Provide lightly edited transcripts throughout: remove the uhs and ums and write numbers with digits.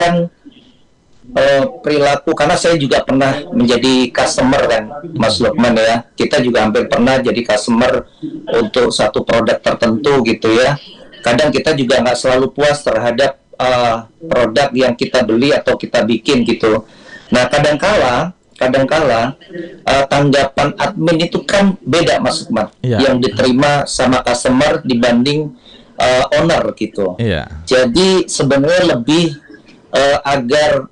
kan perilaku, karena saya juga pernah menjadi customer kan, Mas Lukman ya. Kita juga hampir pernah jadi customer untuk satu produk tertentu gitu ya. Kadang kita juga nggak selalu puas terhadap produk yang kita beli atau kita bikin gitu. Nah, kadangkala tanggapan admin itu kan beda, Mas Lukman, yang diterima sama customer dibanding owner gitu. Jadi sebenarnya lebih agar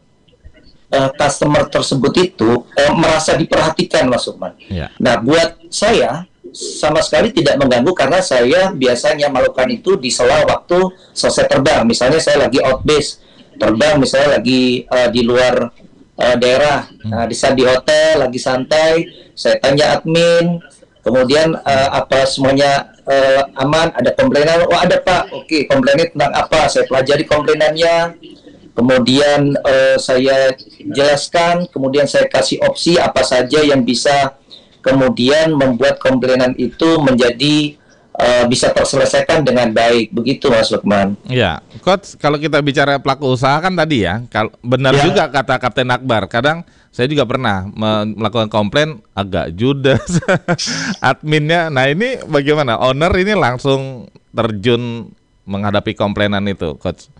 customer tersebut itu merasa diperhatikan, Mas Lukman. Nah, buat saya sama sekali tidak mengganggu, karena saya biasanya melakukan itu di sela waktu selesai terbang. Misalnya saya lagi outbase terbang, misalnya lagi di luar daerah, di saat di hotel lagi santai, saya tanya admin, kemudian apa semuanya aman, ada komplainan, oh ada Pak, oke, komplainnya tentang apa, saya pelajari komplainannya, kemudian saya jelaskan, kemudian saya kasih opsi apa saja yang bisa kemudian membuat komplainan itu menjadi bisa terselesaikan dengan baik. Begitu, Mas Lukman. Ya, Coach, kalau kita bicara pelaku usaha kan tadi ya, benar juga kata Kapten Akbar. Kadang saya juga pernah melakukan komplain agak judes adminnya. Nah, ini bagaimana? Owner ini langsung terjun menghadapi komplainan itu, Coach?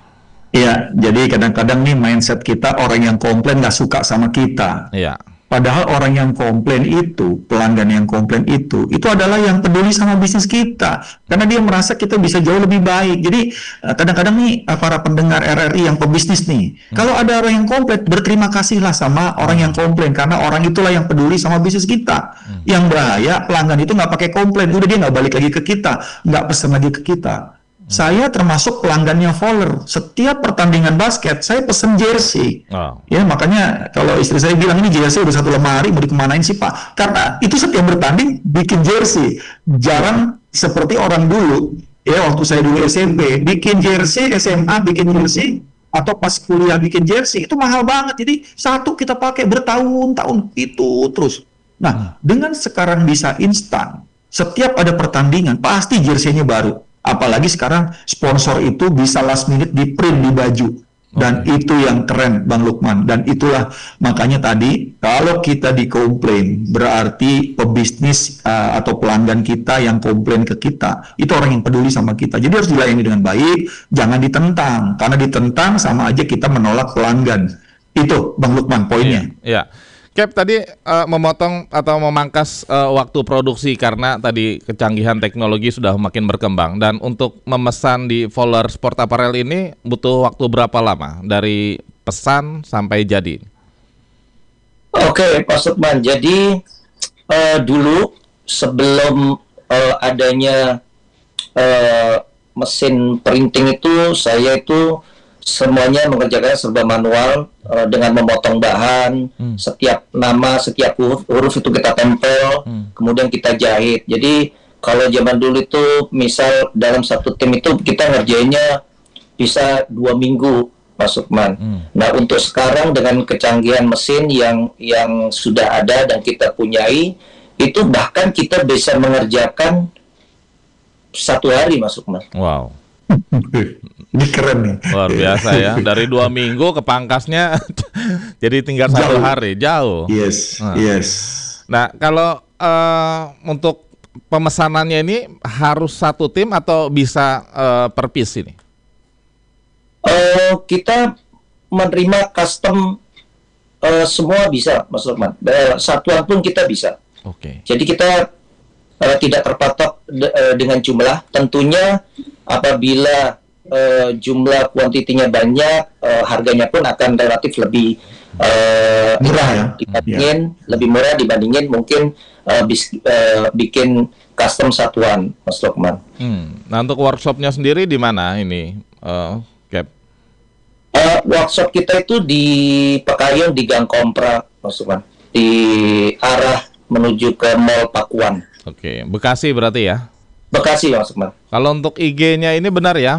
Iya, jadi kadang-kadang nih mindset kita, orang yang komplain nggak suka sama kita. Iya. Padahal orang yang komplain itu, pelanggan yang komplain itu adalah yang peduli sama bisnis kita. Karena dia merasa kita bisa jauh lebih baik. Jadi kadang-kadang nih para pendengar RRI yang pebisnis nih, kalau ada orang yang komplain, berterima kasihlah sama orang yang komplain. Karena orang itulah yang peduli sama bisnis kita. Yang bahaya, pelanggan itu nggak pakai komplain. Udah dia nggak balik lagi ke kita, nggak pesan lagi ke kita. Saya termasuk pelanggannya Fowler. Setiap pertandingan basket, saya pesen jersey. Ya, makanya kalau istri saya bilang, ini jersey udah satu lemari, mau dikemanain sih Pak? Karena itu setiap bertanding bikin jersey. Jarang seperti orang dulu, ya waktu saya dulu SMP, bikin jersey, SMA bikin jersey, atau pas kuliah bikin jersey, itu mahal banget. Jadi satu kita pakai bertahun-tahun, itu terus. Nah, dengan sekarang bisa instan, setiap ada pertandingan, pasti jersey-nya baru. Apalagi sekarang sponsor itu bisa last minute di print di baju. Dan itu yang keren, Bang Lukman. Dan itulah makanya tadi, kalau kita dikomplain, berarti pebisnis atau pelanggan kita yang komplain ke kita, itu orang yang peduli sama kita. Jadi harus dilayani dengan baik, jangan ditentang. Karena ditentang sama aja kita menolak pelanggan. Itu, Bang Lukman, poinnya. Iya. Cap, tadi memotong atau memangkas waktu produksi karena tadi kecanggihan teknologi sudah makin berkembang. Dan untuk memesan di Fowler Sport Apparel ini butuh waktu berapa lama dari pesan sampai jadi? Oke, Pak Sukman. Jadi dulu sebelum adanya mesin printing itu, saya itu semuanya mengerjakan serba manual dengan memotong bahan, setiap nama, setiap huruf itu kita tempel, kemudian kita jahit. Jadi kalau zaman dulu itu misal dalam satu tim itu kita ngerjainnya bisa 2 minggu, Pak Sukman. Nah, untuk sekarang dengan kecanggihan mesin yang sudah ada dan kita punyai, itu bahkan kita bisa mengerjakan 1 hari, Mas Sukman. Wow. Ini keren nih. Luar biasa ya. Dari 2 minggu ke pangkasnya jadi tinggal 1 hari. Jauh. Yes. Nah, kalau untuk pemesanannya ini harus satu tim atau bisa per piece ini? Kita menerima custom semua bisa, Mas Lukman. Satuan pun kita bisa. Jadi kita tidak terpatok dengan jumlah. Tentunya apabila jumlah kuantitinya banyak, harganya pun akan relatif lebih murah ya, dibandingin lebih murah dibandingin mungkin bikin custom satuan, Mas Lukman. Nah, untuk workshopnya sendiri di mana ini, Cap? Workshop kita itu di Pekayun di Gang Kompra, Mas Lukman, di arah menuju ke Mall Pakuan. Bekasi berarti ya? Bekasi, Mas Lukman. Kalau untuk IG-nya ini benar ya,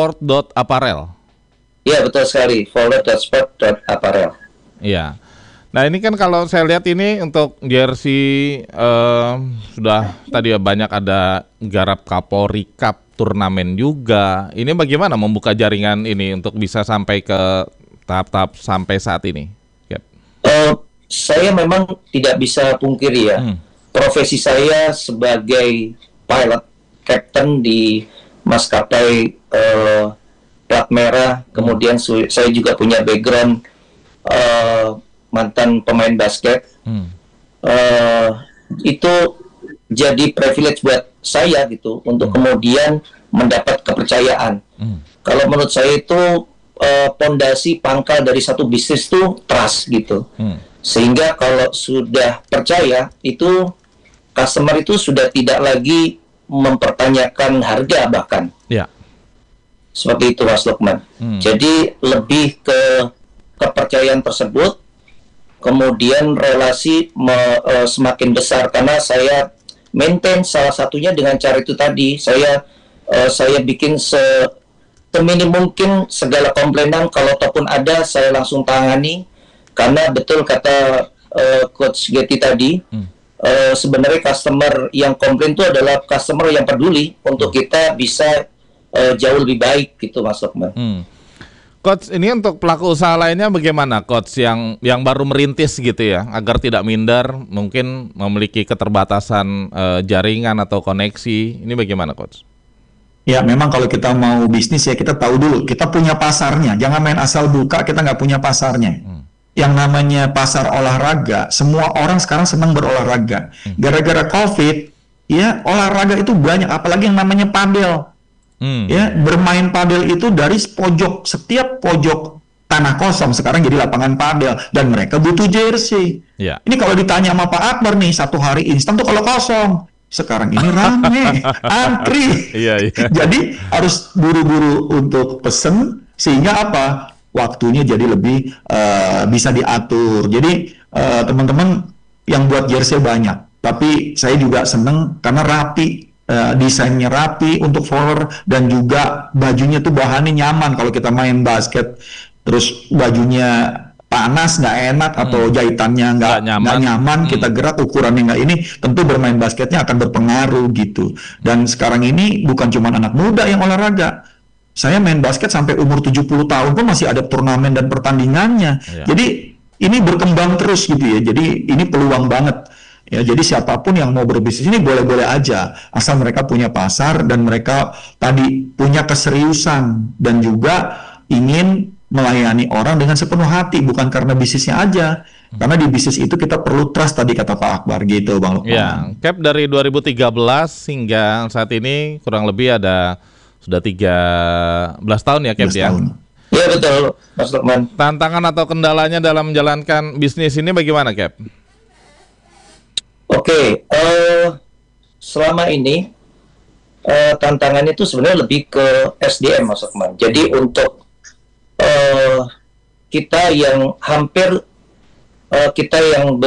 fowler.sport.apparel? Iya, betul sekali, fowler.sport.apparel. Iya. Nah ini kan kalau saya lihat ini untuk jersey sudah tadi ya banyak ada garap Kapolri Cup turnamen juga. Ini bagaimana membuka jaringan ini untuk bisa sampai ke tahap-tahap sampai saat ini? Yep. Saya memang tidak bisa pungkiri ya. Profesi saya sebagai pilot, captain di maskapai plat merah, kemudian saya juga punya background mantan pemain basket. Itu jadi privilege buat saya gitu untuk kemudian mendapat kepercayaan. Kalau menurut saya itu pondasi pangkal dari satu bisnis itu trust gitu. Sehingga kalau sudah percaya itu customer itu sudah tidak lagi mempertanyakan harga bahkan. Seperti itu Mas Lukman. Jadi lebih ke kepercayaan tersebut, kemudian relasi semakin besar karena saya maintain salah satunya dengan cara itu tadi. Saya bikin seminim mungkin segala komplainan, kalau ataupun ada saya langsung tangani, karena betul kata Coach Getty tadi, sebenarnya customer yang komplain itu adalah customer yang peduli untuk kita bisa jauh lebih baik gitu Mas Lukman. Coach, ini untuk pelaku usaha lainnya bagaimana Coach yang baru merintis gitu ya, agar tidak minder, mungkin memiliki keterbatasan jaringan atau koneksi, ini bagaimana Coach? Ya memang kalau kita mau bisnis ya kita tahu dulu, kita punya pasarnya, jangan main asal buka kita nggak punya pasarnya. Yang namanya pasar olahraga, semua orang sekarang senang berolahraga. Gara-gara COVID, ya olahraga itu banyak, apalagi yang namanya padel. Ya, bermain padel itu dari setiap pojok tanah kosong sekarang jadi lapangan padel, dan mereka butuh jersey. Ini kalau ditanya sama Pak Akbar nih, satu hari instan tuh kalau kosong. Sekarang ini rame, antri. Jadi harus buru-buru untuk pesen, sehingga apa? Waktunya jadi lebih bisa diatur. Jadi teman-teman yang buat jersey banyak, tapi saya juga seneng karena rapi. Desainnya rapi untuk follower, dan juga bajunya tuh bahannya nyaman. Kalau kita main basket terus bajunya panas nggak enak atau jahitannya nggak nyaman, kita gerak ukurannya nggak ini, tentu bermain basketnya akan berpengaruh gitu. Dan sekarang ini bukan cuma anak muda yang olahraga, saya main basket sampai umur 70 tahun pun masih ada turnamen dan pertandingannya. Jadi ini berkembang terus gitu ya, jadi ini peluang banget. Ya, jadi siapapun yang mau berbisnis ini boleh-boleh aja, asal mereka punya pasar dan mereka tadi punya keseriusan dan juga ingin melayani orang dengan sepenuh hati, bukan karena bisnisnya aja. Karena di bisnis itu kita perlu trust, tadi kata Pak Akbar gitu, Bang Lukman. Ya, Cap dari 2013 hingga saat ini kurang lebih ada sudah 13 tahun ya Cap ya. Iya betul, Mas Lukman. Tantangan atau kendalanya dalam menjalankan bisnis ini bagaimana Cap? Oke, selama ini tantangannya itu sebenarnya lebih ke SDM Mas Lukman. Jadi untuk kita yang hampir kita yang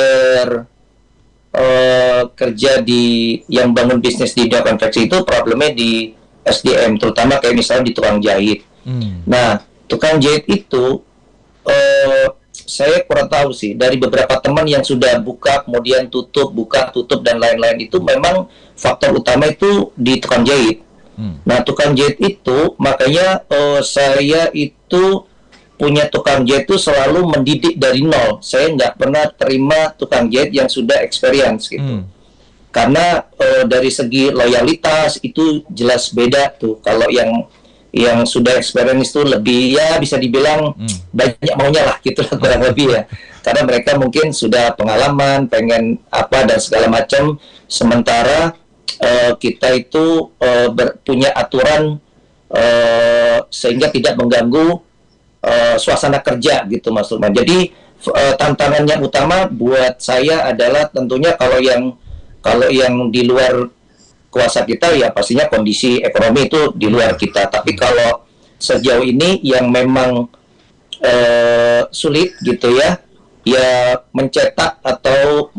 bekerja yang bangun bisnis di dunia konveksi itu problemnya di SDM, terutama kayak misalnya di tukang jahit. Nah, tukang jahit itu saya kurang tahu sih, dari beberapa teman yang sudah buka kemudian tutup, buka tutup dan lain-lain, itu memang faktor utama itu di tukang jahit. Nah, tukang jahit itu makanya saya itu punya tukang jahit itu selalu mendidik dari nol. Saya nggak pernah terima tukang jahit yang sudah experience gitu. Karena dari segi loyalitas itu jelas beda tuh. Kalau yang sudah experience itu lebih, ya bisa dibilang banyak maunya lah gitu lah, kurang lebih ya, karena mereka mungkin sudah pengalaman, pengen apa dan segala macam, sementara kita itu punya aturan sehingga tidak mengganggu suasana kerja gitu Mas Lukman. Jadi tantangan yang utama buat saya adalah tentunya kalau yang di luar kuasa kita ya pastinya kondisi ekonomi itu di luar kita. Tapi kalau sejauh ini yang memang sulit gitu ya mencetak atau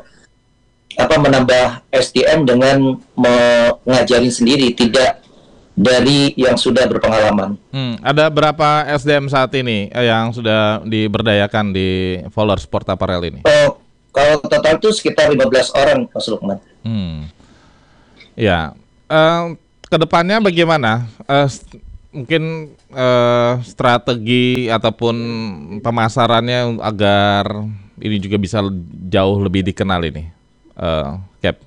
menambah SDM dengan mengajarin sendiri, tidak dari yang sudah berpengalaman. Ada berapa SDM saat ini yang sudah diberdayakan di Fowler Sport Apparel ini? Kalau total itu sekitar 15 orang, Mas Lukman. Ya, kedepannya bagaimana? Mungkin strategi ataupun pemasarannya agar ini juga bisa jauh lebih dikenal ini, Cap?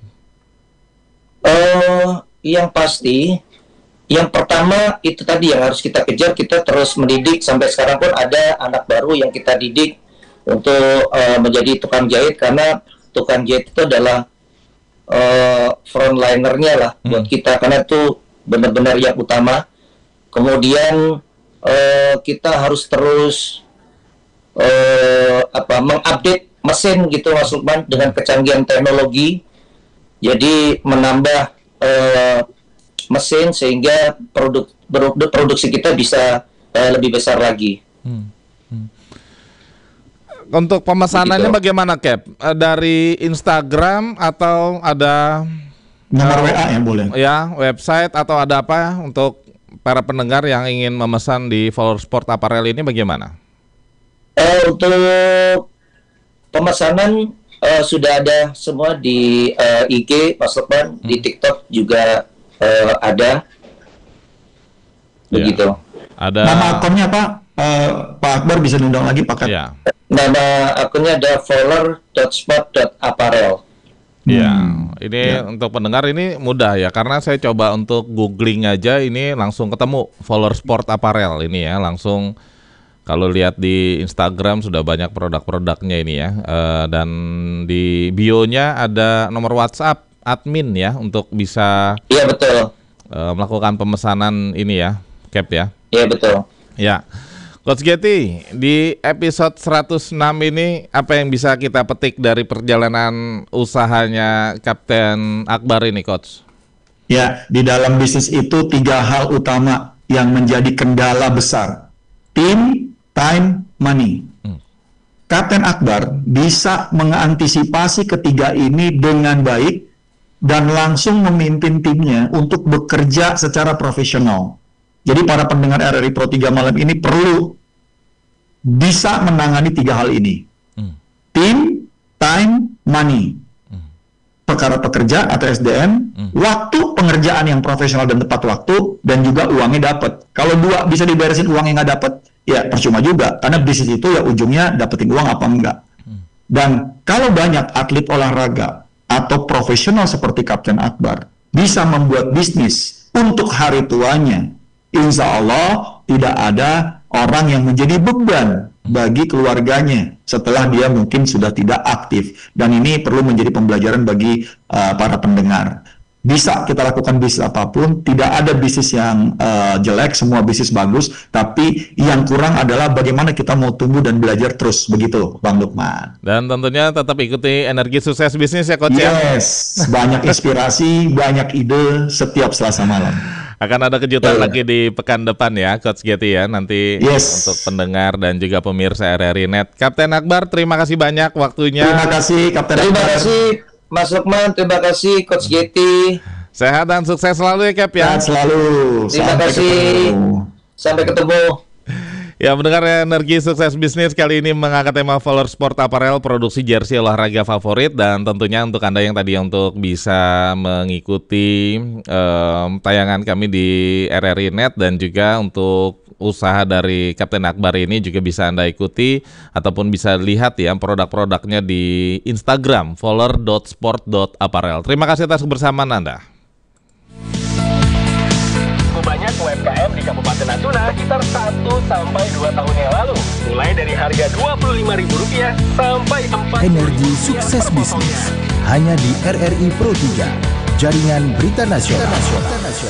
Yang pasti, yang pertama itu tadi yang harus kita kejar, kita terus mendidik. Sampai sekarang pun ada anak baru yang kita didik untuk menjadi tukang jahit, karena tukang jahit itu adalah frontlinernya lah buat kita, karena itu benar-benar yang utama. Kemudian kita harus terus mengupdate mesin gitu, Mas Lukman, dengan kecanggihan teknologi. Jadi menambah mesin sehingga produksi kita bisa lebih besar lagi. Untuk pemesanannya bagaimana, Cap? Dari Instagram atau ada nomor WA ya boleh? Ya, website atau ada apa untuk para pendengar yang ingin memesan di Fowler Sport Apparel ini bagaimana? Untuk pemesanan sudah ada semua di IG, Mas Lukman, di TikTok juga ada. Begitu. Ada nama akunnya Pak? Pak Akbar bisa diundang lagi Pak. Ya. Nama akunnya ada fowler.sport.apparel. Ya, ini untuk pendengar ini mudah ya, karena saya coba untuk googling aja ini langsung ketemu Fowler Sport Apparel ini ya, langsung kalau lihat di Instagram sudah banyak produk-produknya ini ya, dan di bio-nya ada nomor WhatsApp admin ya untuk bisa betul melakukan pemesanan ini ya, Cap ya. Iya betul. Ya. Coach Getty, di episode 106 ini apa yang bisa kita petik dari perjalanan usahanya Kapten Akbar ini, Coach? Ya, di dalam bisnis itu 3 hal utama yang menjadi kendala besar. Tim, time, money. Kapten Akbar bisa mengantisipasi ketiga ini dengan baik dan langsung memimpin timnya untuk bekerja secara profesional. Jadi para pendengar RRI Pro 3 malam ini perlu bisa menangani 3 hal ini. Tim, time, money. Perkara pekerja atau SDM, waktu pengerjaan yang profesional dan tepat waktu, dan juga uangnya dapat. Kalau 2 bisa diberesin uangnya nggak dapat, ya percuma juga. Karena bisnis itu ya ujungnya dapetin uang apa enggak. Dan kalau banyak atlet olahraga atau profesional seperti Kapten Akbar bisa membuat bisnis untuk hari tuanya, insya Allah tidak ada orang yang menjadi beban bagi keluarganya setelah dia mungkin sudah tidak aktif. Dan ini perlu menjadi pembelajaran bagi para pendengar. Bisa kita lakukan bisnis apapun, tidak ada bisnis yang jelek, semua bisnis bagus, tapi yang kurang adalah bagaimana kita mau tumbuh dan belajar terus, begitu Bang Lukman. Dan tentunya tetap ikuti Energi Sukses Bisnis ya, Coach. Yes, banyak inspirasi, banyak ide setiap Selasa malam. Akan ada kejutan lagi di pekan depan ya, Coach Getty ya, nanti untuk pendengar dan juga pemirsa RRI Net. Kapten Akbar, terima kasih banyak waktunya. Terima kasih, Kapten Akbar. Terima kasih, Mas Lukman. Terima kasih, Coach Getty. Sehat dan sukses selalu ya, Cap ya. Sehat selalu. Terima kasih. Sampai ketemu. Ya, mendengar Energi Sukses Bisnis kali ini mengangkat tema Fowler Sport Apparel, produksi jersey olahraga favorit, dan tentunya untuk Anda yang tadi untuk bisa mengikuti tayangan kami di RRI Net dan juga untuk usaha dari Kapten Akbar ini juga bisa Anda ikuti ataupun bisa lihat ya produk-produknya di Instagram fowler.sport.apparel. Terima kasih atas kebersamaan Anda. Banyak UMKM di Kabupaten Natuna sekitar 1-2 tahun yang lalu, mulai dari harga Rp25.000 sampai Rp4. Energi Sukses Bisnis hanya di RRI Pro 3, jaringan berita nasional.